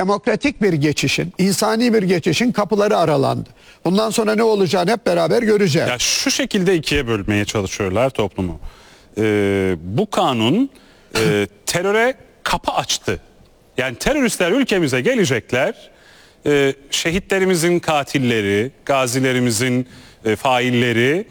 demokratik bir geçişin, insani bir geçişin kapıları aralandı. Bundan sonra ne olacağını hep beraber göreceğiz. Ya şu şekilde ikiye bölmeye çalışıyorlar toplumu. Bu kanun teröre kapı açtı. Yani teröristler ülkemize gelecekler. Şehitlerimizin katilleri, gazilerimizin failleri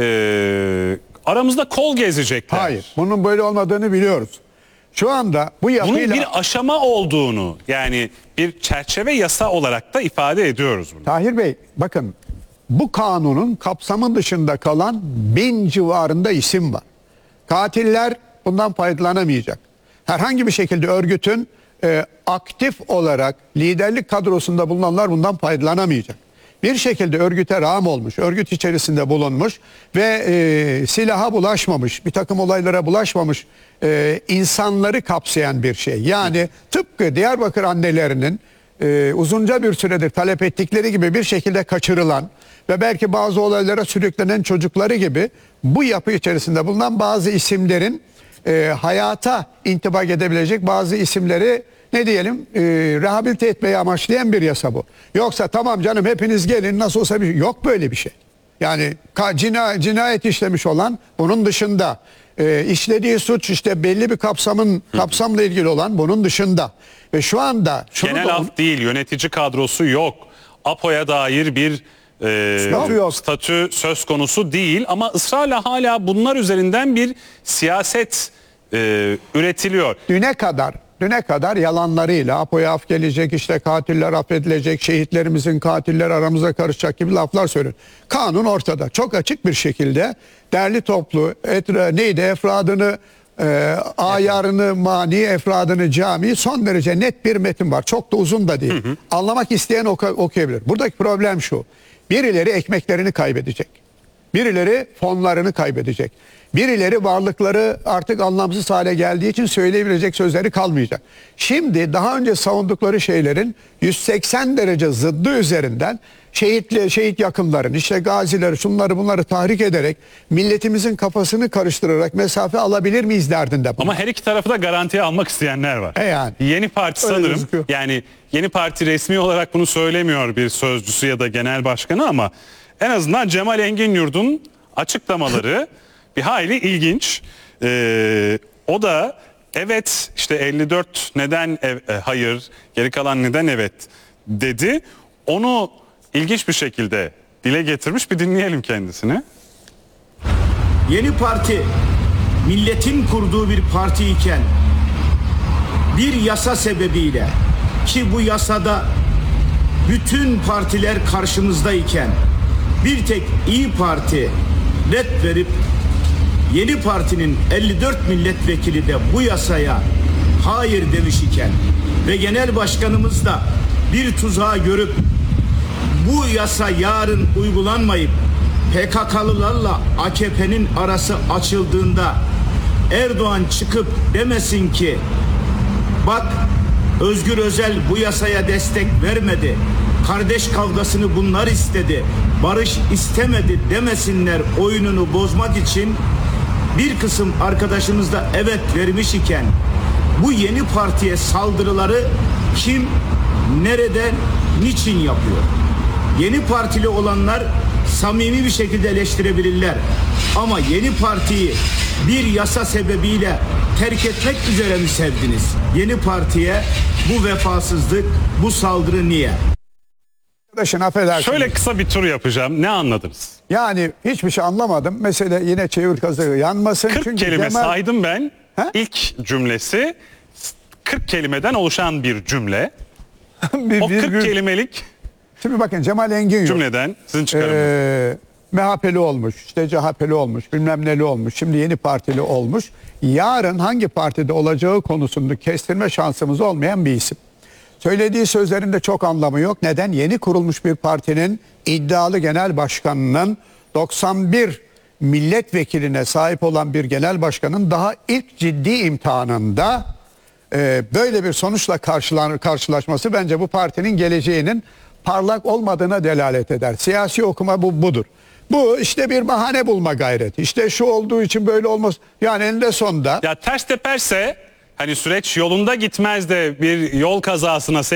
aramızda kol gezecekler. Hayır, bunun böyle olmadığını biliyoruz. Şu anda bu yapıyla... Bunun bir aşama olduğunu, yani bir çerçeve yasa olarak da ifade ediyoruz bunu. Tahir Bey, bakın bu kanunun kapsamı dışında kalan 1000 civarında isim var. Katiller bundan faydalanamayacak. Herhangi bir şekilde örgütün aktif olarak liderlik kadrosunda bulunanlar bundan faydalanamayacak. Bir şekilde örgüte rağm olmuş, örgüt içerisinde bulunmuş ve silaha bulaşmamış, bir takım olaylara bulaşmamış insanları kapsayan bir şey. Yani tıpkı Diyarbakır annelerinin uzunca bir süredir talep ettikleri gibi bir şekilde kaçırılan ve belki bazı olaylara sürüklenen çocukları gibi bu yapı içerisinde bulunan bazı isimlerin hayata intibak edebilecek bazı isimleri ne diyelim rehabilite etmeyi amaçlayan bir yasa bu. Yoksa tamam canım hepiniz gelin nasıl olsa bir yok böyle bir şey. Yani cinayet işlemiş olan bunun dışında işlediği suç işte belli bir kapsamla ilgili olan bunun dışında ve şu anda genel af değil, yönetici kadrosu yok. APO'ya dair bir statü söz konusu değil ama ısrarla hala bunlar üzerinden bir siyaset üretiliyor. Düne kadar yalanlarıyla APO'ya af gelecek, işte katiller affedilecek, şehitlerimizin katilleri aramıza karışacak gibi laflar söylüyor. Kanun ortada. Çok açık bir şekilde derli toplu efradını, ayarını mani, efradını cami son derece net bir metin var. Çok da uzun da değil. Anlamak isteyen okuyabilir. Buradaki problem şu. Birileri ekmeklerini kaybedecek. Birileri fonlarını kaybedecek. Birileri varlıkları artık anlamsız hale geldiği için söyleyebilecek sözleri kalmayacak. Şimdi daha önce savundukları şeylerin 180 derece zıddı üzerinden şehit yakınların, işte gazileri, şunları bunları tahrik ederek milletimizin kafasını karıştırarak mesafe alabilir miyiz derdinde. Ama her iki tarafı da garantiye almak isteyenler var. Yani. Yeni Parti sanırım, yani Yeni Parti resmi olarak bunu söylemiyor bir sözcüsü ya da genel başkanı ama en azından Cemal Enginyurt'un açıklamaları bir hayli ilginç. O da evet işte 54 neden hayır, geri kalan neden evet dedi. Onu ilginç bir şekilde dile getirmiş, bir dinleyelim kendisini. Yeni Parti milletin kurduğu bir parti iken bir yasa sebebiyle, ki bu yasada bütün partiler karşımızdayken bir tek İyi Parti ret verip Yeni Parti'nin 54 milletvekili de bu yasaya hayır demiş iken ve genel başkanımız da bir tuzağı görüp bu yasa yarın uygulanmayıp PKK'lılarla AKP'nin arası açıldığında Erdoğan çıkıp demesin ki bak Özgür Özel bu yasaya destek vermedi, kardeş kavgasını bunlar istedi, barış istemedi demesinler oyununu bozmak için bir kısım arkadaşımız da evet vermiş iken bu yeni partiye saldırıları kim, nereden, niçin yapıyor? Yeni partili olanlar samimi bir şekilde eleştirebilirler. Ama yeni partiyi bir yasa sebebiyle terk etmek üzere mi sevdiniz? Yeni partiye bu vefasızlık, bu saldırı niye? Şöyle kısa bir tur yapacağım. Ne anladınız? Yani hiçbir şey anlamadım. Mesela yine çevir kazığı yanmasın. 40 kelime saydım ben. İlk cümlesi 40 kelimeden oluşan bir cümle. O 40 kelimelik şimdi bakın Cemal Enginyurt cümleden sizin çıkarımınız. MHP'li olmuş, işte CHP'li olmuş, bilmem neli olmuş, şimdi Yeni Partili olmuş. Yarın hangi partide olacağı konusunda kestirme şansımız olmayan bir isim. Söylediği sözlerin de çok anlamı yok. Neden? Yeni kurulmuş bir partinin iddialı genel başkanının 91 milletvekiline sahip olan bir genel başkanın daha ilk ciddi imtihanında böyle bir sonuçla karşılaşması bence bu partinin geleceğinin parlak olmadığına delalet eder. Siyasi okuma budur. Bu işte bir bahane bulma gayreti. İşte şu olduğu için böyle olmaz. Yani eninde sonunda. Ya ters teperse hani süreç yolunda gitmez de bir yol kazasına